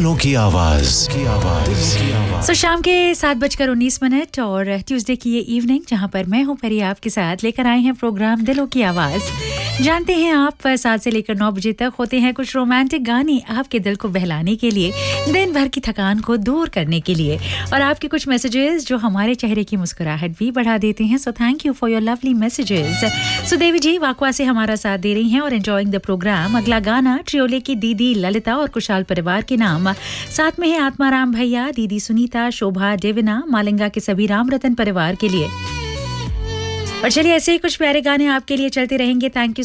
दिलों की आवाज सो शाम के 7:19 और ट्यूसडे की ये इवनिंग जहां पर मैं हूं परी आपके साथ लेकर आए हैं प्रोग्राम दिलों की आवाज। जानते हैं आप 7 से लेकर 9 बजे तक होते हैं कुछ रोमांटिक गाने आपके दिल को बहलाने के लिए, दिन भर की थकान को दूर करने के लिए, और आपके कुछ मैसेजेस जो हमारे चेहरे की मुस्कुराहट भी बढ़ा देते हैं। So thank you for your lovely messages. सो देवी जी वाकवा से हमारा साथ दे रही हैं और एंजॉयिंग द प्रोग्राम। अगला गाना ट्रियोले की दीदी ललिता और कुशाल परिवार के नाम, साथ में है आत्माराम भैया, दीदी सुनीता, शोभा, देविना, मालिंगा के सभी राम रतन परिवार के लिए। और चलिए ऐसे ही कुछ प्यारे गाने आपके लिए चलते रहेंगे। Thank you